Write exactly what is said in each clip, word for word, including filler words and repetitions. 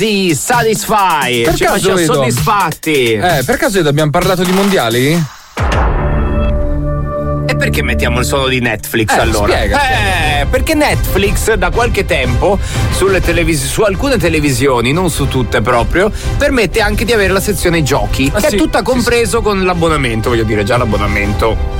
di Satisfy. Per Ci caso faccia vedo- soddisfatti. Eh, per caso abbiamo parlato di mondiali? E perché mettiamo il suono di Netflix Eh, allora? spiega, eh, perché Netflix da qualche tempo sulle televis- su alcune televisioni, non su tutte proprio, permette anche di avere la sezione giochi, Ah, che sì, è tutta sì, compreso sì. con l'abbonamento, voglio dire, già l'abbonamento.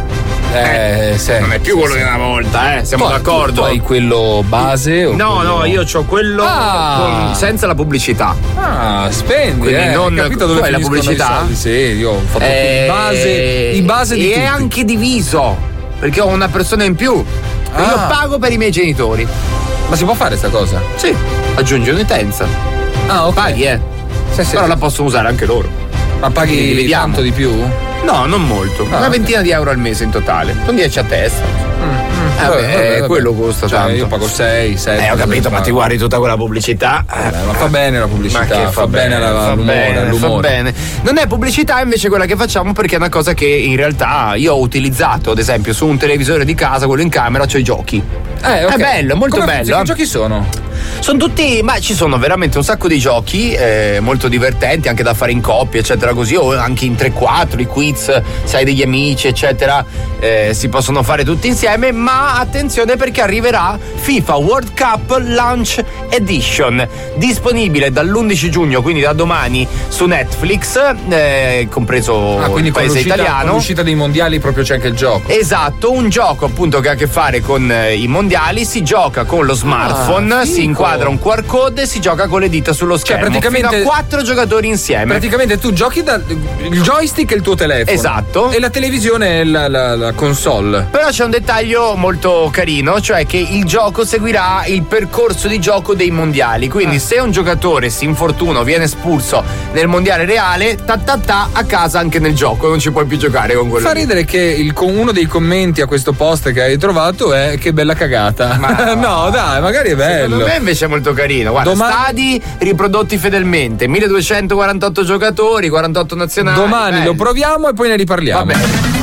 Eh, sì. Non è più Sì, quello sì. di una volta, eh, siamo Tu- d'accordo. Tu hai quello base? O No, quello... no, io ho quello Ah. con- senza la pubblicità. Ah, spendi, Quindi eh. non- Hai capito tu dove hai la finiscono i pubblicità? soldi? Sì, io ho fatto Eh, i base, i base di e tutti. è anche diviso, perché ho una persona in più. Ah. Io pago per i miei genitori. Ma si può fare sta cosa? Sì, aggiungi un'utenza. Ah, ok. Paghi, eh. Sì, sì, Però sì. la possono usare anche loro. Ma Quindi paghi dividiamo. tanto di più? No, non molto. Ah, una ok. ventina di euro al mese in totale. Con dieci a testa. Eh, Vabbè, beh, vabbè, vabbè. quello costa Cioè, tanto. io pago sei, sette. Eh, ho capito, ma ti guardi tutta quella pubblicità. Eh, ma fa bene la pubblicità, Ma che fa, bene, la, fa l'umore, bene, l'umore. fa bene. Non è pubblicità invece quella che facciamo, perché è una cosa che in realtà io ho utilizzato, ad esempio, su un televisore di casa, quello in camera, c'ho i giochi. Eh, ok. È bello, molto Come bello. funziona? eh. Che giochi sono? Sono tutti, ma ci sono veramente un sacco di giochi eh, molto divertenti, anche da fare in coppia, eccetera, così, o anche in tre quattro, i quiz, se hai degli amici, eccetera, eh, si possono fare tutti insieme. Ma attenzione, perché arriverà FIFA World Cup Launch Edition, disponibile dall'undici giugno, quindi da domani, su Netflix, eh, compreso Ah, quindi il con paese l'uscita, con italiano. l'uscita dei mondiali proprio c'è anche il gioco. Esatto, un gioco appunto che ha a che fare con eh, i mondiali, si gioca con lo smartphone, Ah, si figo. inquadra un Q R code e si gioca con le dita sullo schermo. praticamente- fino a quattro giocatori insieme. Praticamente tu giochi da. Il joystick è il tuo telefono. Esatto. E la televisione è la, la- la console. Però c'è un dettaglio molto carino, cioè che il gioco seguirà il percorso di gioco dei mondiali. Quindi Ah. se un giocatore si infortuna o viene espulso nel mondiale reale, ta ta ta a casa anche nel gioco, non ci puoi più giocare con quello. Fa lì. ridere che il- con uno dei commenti a questo post che hai trovato è che bella cagata. Ma- no, dai, magari è bello. Secondo me invece è molto carino. Guarda, Domani- stadi riprodotti fedelmente, milleduecentoquarantotto giocatori, quarantotto nazionali. Domani bello. lo proviamo e poi ne riparliamo. Va bene.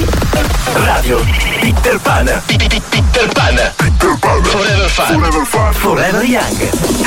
Radio Peter Pan. Peter Pan. Peter Pan. Forever Fan. Forever Fan. Forever Young.